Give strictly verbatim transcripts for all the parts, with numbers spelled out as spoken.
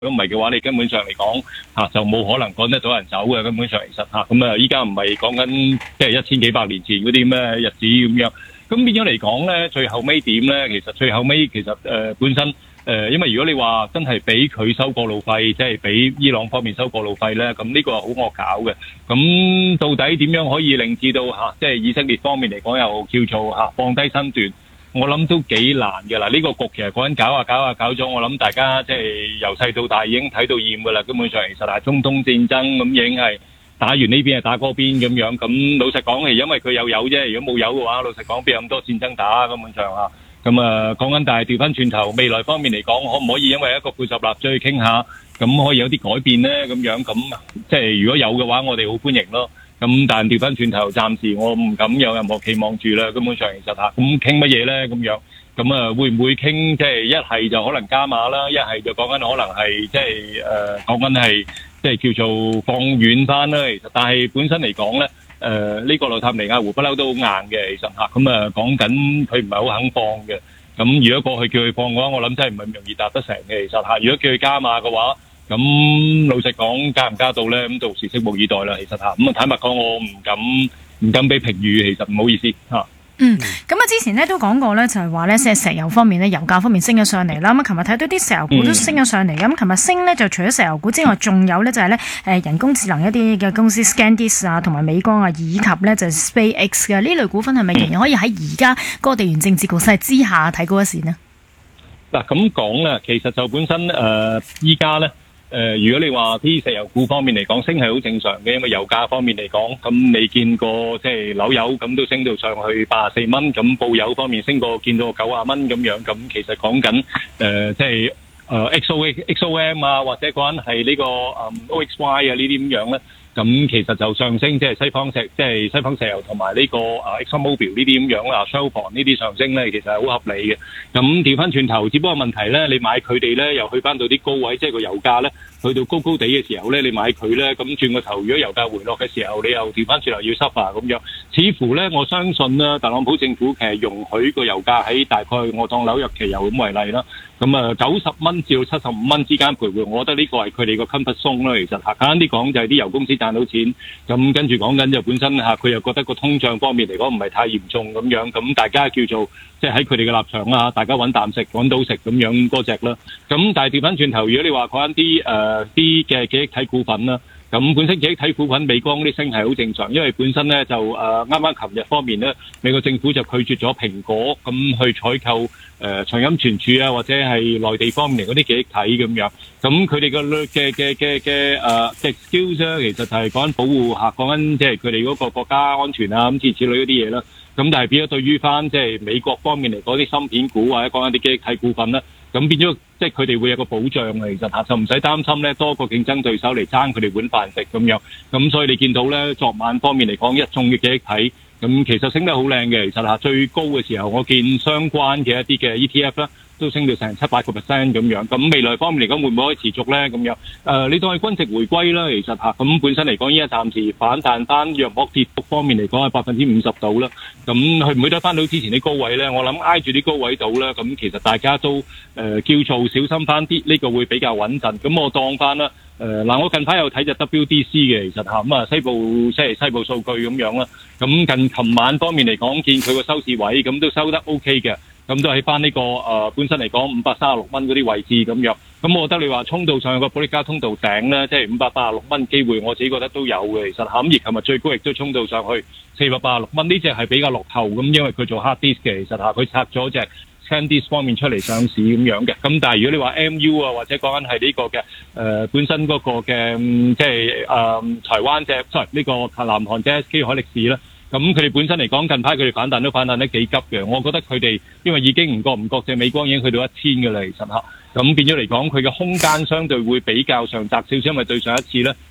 如果唔係嘅話，你根本上嚟講嚇就冇可能趕得到人走嘅。根本上其實嚇咁啊，依家唔係講緊即係一千幾百年前嗰啲咩日子咁樣。咁變咗嚟講咧，最後尾點咧？其實最後尾其實誒、呃、本身誒、呃，因為如果你話真係俾佢收過路費，即係俾伊朗方面收過路費咧，咁呢個係好惡搞嘅。咁到底點樣可以令至到嚇、啊，即係以色列方面嚟講又叫做嚇、啊、放低身段？我諗都幾難嘅啦。呢、這個局其實嗰陣搞下搞下搞咗，我諗大家即係由細到大已經睇到厭噶啦。根本上其實係中東戰爭咁已經係。打完呢邊係打嗰邊咁樣，咁老實講係因為佢有油啫，如果冇油嘅話，老實講邊有咁多戰爭打根本上嚇。咁啊講緊，但係調翻轉頭，未來方面嚟講，可唔可以因為一個配十立再去傾下，咁可以有啲改變呢？咁樣咁即係如果有嘅話，我哋好歡迎咯。咁但係調翻轉頭，暫時我唔敢有任何期望住啦。根本上其實嚇，咁傾乜嘢呢？咁樣咁啊會唔會傾？即係一係就可能加碼啦，一係就講緊可能係即係誒講緊係。即係叫做放遠翻啦，其實，但係本身嚟講咧，誒、呃、呢、這個內塔尼亞胡不嬲都好硬嘅，其實嚇，咁啊講緊佢唔係好肯放嘅。咁如果過去叫佢放嘅話，我諗真係唔係咁容易達得成嘅，其實嚇。如果叫佢加碼嘅話，咁老實講加唔加到咧，咁到時拭目以待啦，其實嚇。咁啊坦白講，我唔敢唔敢俾評語，其實唔好意思嚇。 嗯，咁啊，之前咧都講過咧，就係話咧，即係石油方面咧，油價方面升咗上嚟啦。咁啊，琴日睇到啲石油股都升咗上嚟。咁琴日升咧，就除咗石油股之外，仲有咧就係咧，誒人工智能一啲嘅公司 ScanDisk 啊，同埋美光啊，以及咧就係 SpaceX 嘅呢類股份，係咪仍然可以喺而家嗰個地緣政治局勢之下睇高一線呢？ 嗱，咁講啦，其實就本身誒依家咧。誒、呃，如果你話啲石油股方面嚟講，升係好正常嘅，因為油價方面嚟講，咁你見過即係紐油咁都升到上去八十四蚊，咁布油方面升過見到九十蚊咁樣，咁其實講緊誒即係誒 X O X O M 啊，或者講緊係呢個誒 O X Y 啊呢啲咁樣咧。咁其實就上升，即係西方石，即係西方石油同埋呢個啊 ExxonMobil 呢啲咁樣啦 Shell 呢啲上升咧，其實係好合理嘅。咁調翻轉頭，只不過問題咧，你買佢哋咧，又去翻到啲高位，即係個油價咧，去到高高地嘅時候咧，你買佢咧，咁轉個頭，如果油價回落嘅時候，你又調翻轉頭要 suffer 咁樣。似乎咧，我相信啦，特朗普政府其實容許個油價喺大概我當紐約期油咁為例啦。咁啊，九十蚊至到七十五蚊之間徘徊，我覺得呢個係佢哋個 comfort zone 啦。其實簡單啲講，就係啲油公司賺到錢，咁跟住講緊就本身嚇佢又覺得個通脹方面嚟講唔係太嚴重咁樣，咁大家叫做即係喺佢哋嘅立場啊，大家揾啖食揾到食咁樣嗰隻啦。咁但係調翻轉頭，如果你話講緊啲誒啲嘅記憶體股份啦。咁本身記憶體股份美光啲升係好正常，因為本身咧就誒啱啱琴日方面咧，美國政府就拒絕咗蘋果咁去採購誒長鑫存儲啊，或者係內地方面嚟嗰啲記憶體咁樣。咁佢哋嘅嘅嘅嘅嘅誒嘅 skills 咧，其實就係講緊保護客，講緊即係佢哋嗰個國家安全啊，咁諸如此類嗰啲嘢啦。咁但係變咗對於翻即係美國方面嚟講啲芯片股或者講緊啲記憶體股份咧。咁變咗，即係佢哋會有個保障啊！其實嚇就唔使擔心咧，多個競爭對手嚟爭佢哋碗飯食咁樣。咁所以你見到咧，昨晚方面嚟講，一眾嘅記憶體，咁其實升得好靚嘅。其實嚇最高嘅時候，我見相關嘅一啲嘅 E T F 咧，都升到成七八個 percent 咁樣。咁未來方面嚟講，會唔會可以持續咧？咁樣誒、呃，你當係均值回歸啦。其實嚇咁本身嚟講，依家暫時反彈翻，若果跌幅方面嚟講係百分之五十度啦。咁佢唔會得翻到之前啲高位咧？我諗挨住啲高位度啦。咁其實大家都誒、呃、叫做小心翻啲，呢、這個會比較穩陣。咁我當翻啦。誒嗱，我近排有睇隻 W D C 嘅，其實嚇咁啊西部即係西部數據咁樣啦。咁近琴晚方面嚟講，見佢個收市位咁都收得 O K 嘅，咁都喺翻呢個誒、呃、本身嚟講五百三十六蚊嗰啲位置咁樣。咁我覺得你話衝到上去個保利加通道頂咧，即係五百八十六蚊機會，我自己覺得都有嘅。其實嚇咁而琴日最高亦都衝到上去四百八十六蚊，呢隻係比較落後咁，因為佢做 hard disk 嘅，其實嚇佢拆咗隻ScanDisk方面出嚟上市咁樣嘅，咁但係如果你話 M U 啊，或者講緊係呢個嘅誒、呃、本身嗰個嘅即係誒台灣隻，sorry 呢個南韓隻 S K 海力士啦，咁佢哋本身嚟講近排佢哋反彈都反彈得幾急嘅，我覺得佢哋因為已經唔覺唔覺隻美光已經去到一千嘅啦，其實嚇，咁變咗嚟講佢嘅空間相對會比較上窄少少，因為對上一次咧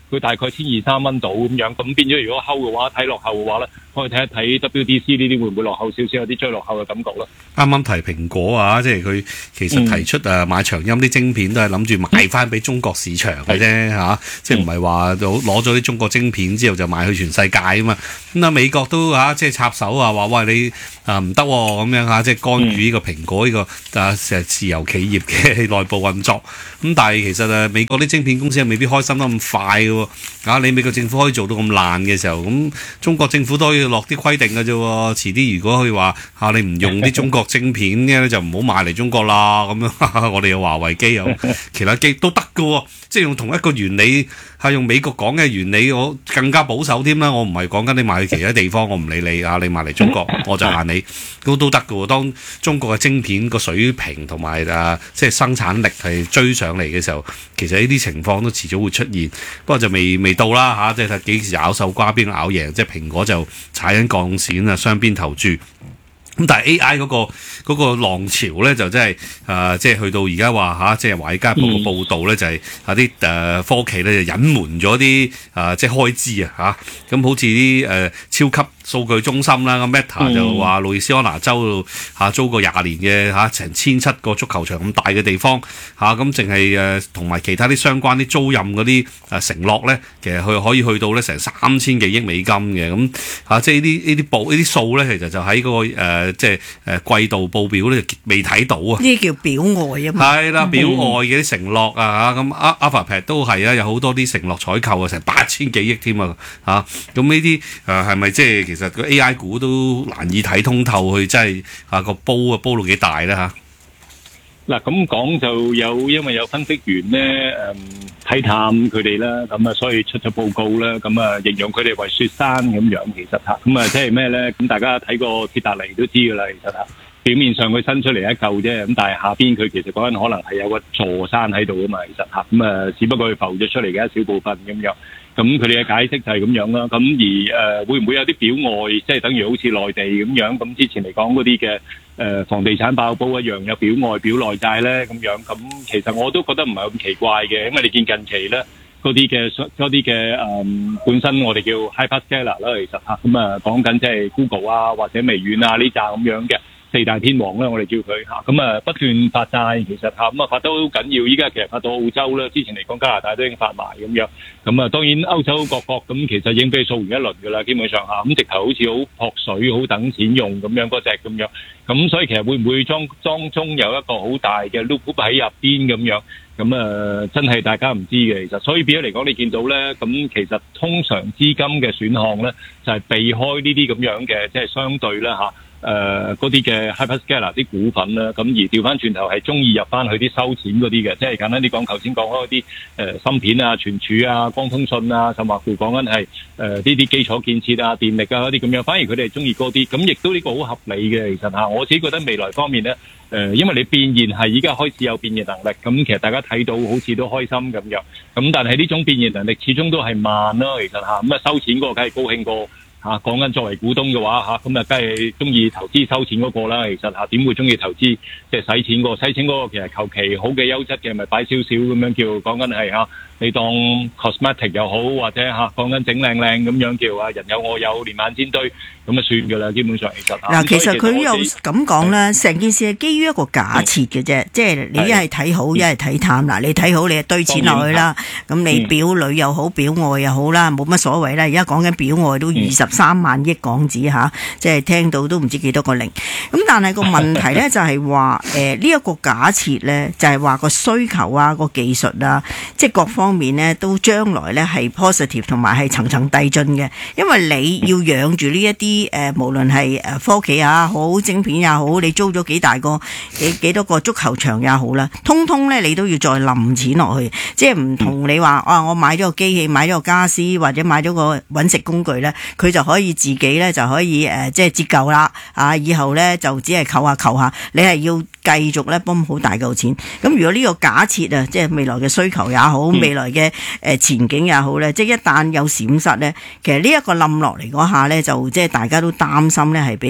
佢大概千二三蚊到咁樣，咁變咗如果睺嘅話，睇落後嘅話咧，可以睇一睇 W D C 呢啲會唔會落後少少，有啲追落後嘅感覺咯。 啱啱提蘋果啊，即係佢其實提出誒買長鑫啲晶片都係諗住賣翻俾中國市場嘅啫嚇，即係唔係話攞攞咗啲中國晶片之後就賣去全世界啊嘛。咁啊美國都嚇即係插手啊，話喂你啊唔得咁樣嚇，即係干預呢個蘋果呢個啊成自由企業嘅內部運作。咁但係其實誒美國啲晶片公司係未必開心得咁快嘅喎。啊你美國政府可以做到咁爛嘅時候，咁中國政府都可以落啲規定嘅啫喎。遲啲如果佢話嚇你唔用啲中國晶片嘅就唔好賣嚟中國啦，咁樣我哋有華為機有其他機都得㗎喎，即係用同一個原理，係用美國講嘅原理，我更加保守添啦。我唔係講緊你賣去其他地方，我唔理你啊，你賣嚟中國我就限你，都都得㗎喎。當中國嘅晶片個水平同埋啊，即係生產力係追上嚟嘅時候，其實呢啲情況都遲早會出現，不過就未未到啦嚇，即係睇幾時咬手瓜邊個咬贏，即係蘋果就踩緊鋼線啊，雙邊投注。咁但係 A I 嗰、嗰個嗰個浪潮咧，就真係誒，即係去到而家話嚇，即係華爾街報個報導咧，就係有啲誒科技咧就隱瞞咗啲誒即係開支啊嚇，咁好似啲誒超級數據中心啦，咁 Meta 就話路易斯安那州度嚇租過廿年嘅嚇成千七個足球場咁大嘅地方嚇，咁淨係誒同埋其他啲相關啲租賃嗰啲誒承諾咧，其實佢可以去到咧成三千幾億美金嘅，咁嚇即係呢啲呢啲報呢啲數咧，其實就喺嗰、嗰個、呃、即係誒季度報表咧未睇到啊！呢啲叫表外啊嘛， 係啦，表外嘅啲承諾啊嚇，咁 Alphabet 都係啊，有好多啲承諾採購啊，成八千幾億添啊嚇，咁呢啲誒係咪即係其實個 A I 股都難以睇通透，去真係啊個煲啊煲到幾大咧嚇？ 嗱咁講就有，因為有分析員咧誒睇淡佢哋啦，咁啊所以出咗報告啦，咁啊形容佢哋為雪山咁樣，其實嚇咁啊即係咩咧？咁大家睇過鐵達尼都知㗎啦，其實嚇表面上佢伸出嚟一嚿啫，咁但係下邊佢其實嗰陣可能係有個座山喺度㗎嘛，其實嚇咁啊，只不過佢浮咗出嚟嘅一小部分咁樣。咁佢哋嘅解釋就係咁樣啦。咁而誒會唔會有啲表外，即係等於好似內地咁樣？咁之前嚟講嗰啲嘅誒房地產爆煲一樣，有表外表內債咧咁樣。咁其實我都覺得唔係咁奇怪嘅，因為你見近期咧嗰啲嘅嗰啲嘅誒本身我哋叫 hyperscaler 啦，其實嚇咁啊講緊即係 Google 啊或者微軟啊呢紮咁樣嘅四大天王啦，我哋叫佢嚇，咁啊不斷發債，其實嚇咁啊發得好緊要。依家其實發到澳洲啦，之前嚟講加拿大都已經發埋咁樣。咁啊當然歐洲各國咁其實已經俾掃完一輪㗎啦，基本上嚇咁直頭好似好撲水、好等錢用咁樣嗰隻咁樣。咁所以其實會唔會當當中有一個好大嘅 loop 喺入邊咁樣？咁啊真係大家唔知嘅其實。所以變咗嚟講，你見到咧，咁其實通常資金嘅選項咧就係避開呢啲咁樣嘅，即係相對啦嚇。誒嗰啲嘅 hyperscaler 啲股份啦，咁而調翻轉頭係中意入翻去啲收錢嗰啲嘅，即係簡單啲講，頭先講開嗰啲誒芯片啊、存儲啊、光通訊啊，甚至乎講緊係誒呢啲基礎建設啊、電力啊嗰啲咁樣，反而佢哋係中意嗰啲，咁亦都呢個好合理嘅，其實嚇，我自己覺得未來方面咧，誒、呃、因為你變現係而家開始有變現能力，咁其實大家睇到好似都開心咁樣，咁但係呢種變現能力始終都係慢咯，其實嚇，咁啊收錢嗰個梗係高興過。嚇講緊作為股東嘅話嚇，咁啊梗係中意投資收錢嗰個啦。其實嚇點會中意投資即係使錢嗰個？使錢嗰個其實求其好嘅優質嘅，咪擺少少咁樣叫講緊係嚇。你當 cosmetic 又好，或者嚇講緊整靚靚咁樣叫啊，人有我有，連萬千堆咁啊算㗎啦。基本上其實嗱，其實佢又咁講咧，成件事係基於一個假設嘅啫，即係你一係睇好，一係睇淡。嗱，你睇好你就堆錢落去啦，咁你表裏又好，表外又好啦，冇乜所謂啦。而家講緊表外都二十三萬億港紙嚇，即係聽到都唔知幾多個零。咁但係個問題咧就係話誒呢一個假設咧，就係話個需求啊、個技術啊，即係各方。方面咧都將來咧係 positive 同埋係層層遞進嘅，因為你要養住呢一啲誒，無論係誒科技也好，晶片也好，你租咗幾大個幾幾多個足球場也好啦，通通咧你都要再冧錢落去，即係唔同你話啊，我買咗個機器，買咗個家私或者買咗個搵食工具咧，佢就可以自己咧就可以誒、呃、即係折舊啦，啊以後咧就只係扣下扣下，你係要繼續咧泵好大嚿錢。咁如果呢個假設啊，即係未來嘅需求也好，未來嘅誒前景也好咧，即係一旦有閃失咧，其實呢一個冧落嚟嗰下咧，就即係大家都擔心咧係比較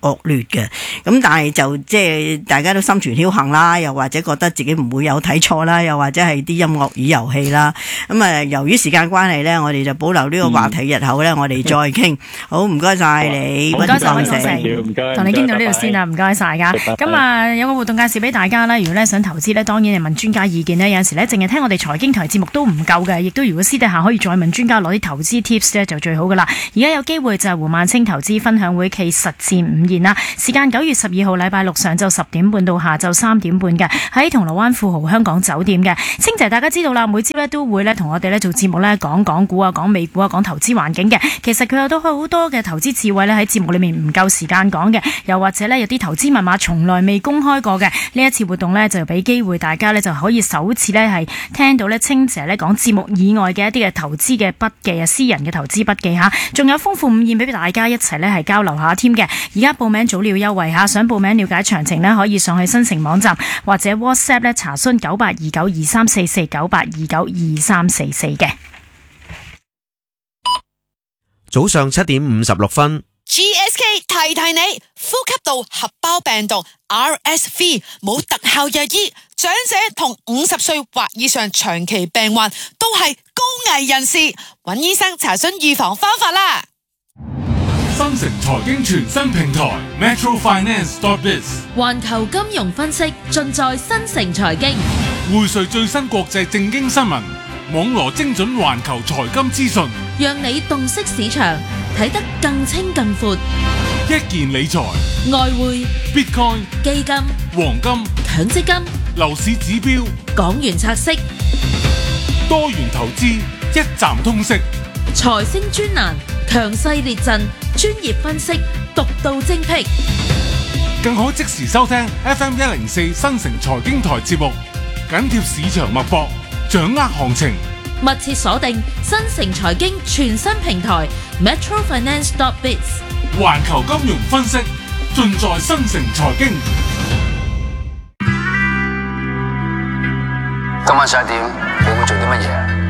惡劣嘅。咁但係就即係大家都心存僥倖啦，又或者覺得自己唔會有睇錯啦，又或者係啲音樂與遊戲啦。咁啊，由於時間關係咧，我哋就保留呢個話題，日後咧我哋再傾。好，唔該晒你， 唔該晒溫鋼城， 唔該， 同你傾到呢度先啦，唔該晒噶。咁啊，有個活動介紹俾大家啦。如果咧想投資咧，當然係問專家意見咧。有陣時咧，淨係聽我哋財經台節目都唔夠嘅，亦都如果私底下可以再問專家攞啲投資 tips 咧，就最好噶啦。而家有機會就係胡萬清投資分享會暨實戰午宴啦。時間九月十二號禮拜六上晝十點半到下晝三點半嘅，喺銅鑼灣富豪香港酒店嘅。清姐大家知道啦，每朝咧都會咧同我哋咧做節目咧講港股啊、講美股啊、講投資環境嘅。其實佢有都好多嘅投資智慧咧喺節目裏面唔夠時間講嘅，又或者咧有啲投資密碼從來未公開過嘅。呢一次活動咧就俾機會大家咧就可以首次咧係聽到咧清姐咧講節目以外嘅一啲嘅投資嘅筆記啊，私人嘅投資筆記吓，仲有豐富午宴俾大家一齊咧係交流下添嘅。而家報名早鳥優惠吓，想報名了解詳情呢，可以上去新城網站或者 WhatsApp 咧查詢九八二九二三四四九八二九二三四四嘅。 早上七點五十六分 ，G S K 提提你，呼吸道合胞病毒 R S V 冇特效藥醫，長者同五十歲或以上長期病患都係高危人士，揾醫生查詢預防方法啦。 新城財經全新平台 Metro Finance dot biz， 環球金融分析盡在新城財經， 匯萃最新國際正經新聞，網羅精準環球財金資訊， 讓你洞悉市場，睇得更清更闊。 一件理財、 外匯、 Bitcoin、 基金、 黃金、 強積金、 樓市指標、 港元拆息、 多元投資，一站通識。 財星專欄，強勢列陣，專業分析，獨到精闢。 更可即時收聽 F M 一零四新城財經台節目，緊貼市場脈搏，掌握行情。 密切鎖定新城財經全新平台 Metro Finance dot biz， 環球金融分析盡在新城財經。 今晚十一點，你會做啲乜嘢？